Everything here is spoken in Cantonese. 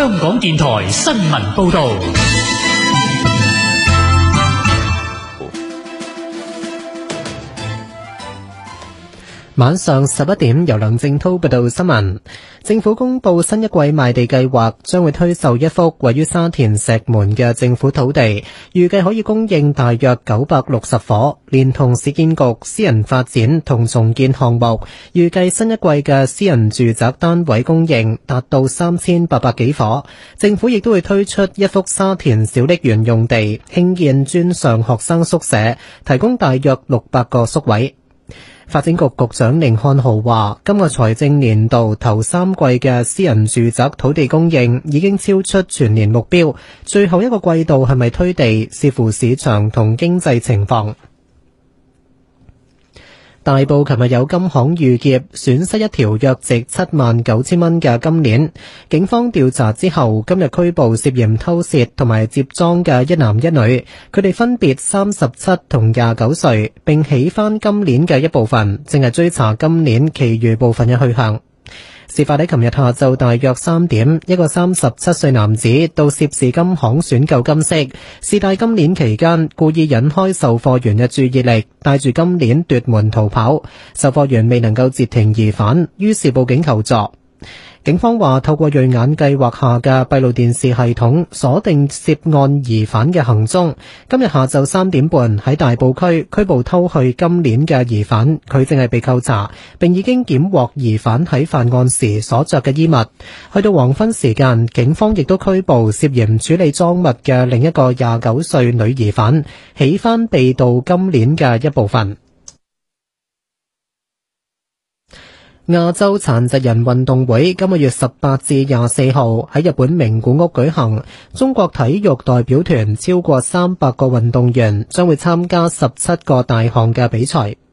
香港電台新聞報道。 晚上11點，由梁正濤報道新聞。政府公布新一季賣地計劃，將會推售一幅位於沙田石門嘅政府土地，預計可以供應大約960伙，連同市建局私人發展同重建項目，預計新一季嘅私人住宅單位供應達到3800幾伙。政府亦都會推出一幅沙田小瀝源用地，興建專上學生宿舍，提供大約600個宿位。發展局局長甯漢豪話，今個財政年度頭3季嘅私人住宅土地供應已經超出全年目標，最後一個季度係咪推地，視乎市場同經濟情況。大埔琴日有金行遇劫，損失一條約值79000蚊嘅金鏈。警方調查之後，今日拘捕涉嫌偷竊同埋接贓嘅一男一女，佢哋分別37同29歲，並起返金鏈嘅一部分，正係追查金鏈其餘部分嘅去向。事發喺琴日下晝大約3點，一個37歲男子到涉事金行選購金飾，試戴金鏈期間故意引開售貨員嘅注意力，帶住金鏈奪門逃跑。售貨員未能夠截停疑犯，於是報警求助。警方話，透過銳眼計劃下嘅閉路電視系統鎖定涉案疑犯嘅行蹤。今日下晝3點半喺大埔區拘捕偷去金鏈嘅疑犯，佢正係被扣查，並已經檢獲疑犯喺犯案時所着嘅衣物。去到黃昏時間，警方亦都拘捕涉嫌處理贓物嘅另一個29歲女疑犯，起返被盜金鏈嘅一部分。亞洲殘疾人運動會今個月18至24號喺日本名古屋舉行，中國體育代表團超過300個運動員將會參加17個大項嘅比賽。